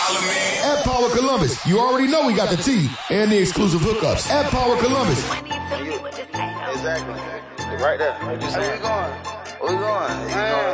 At Power Columbus, you already know we got the tea and the exclusive hookups. At Power Columbus. Exactly. Right there. Where we going? Where we going?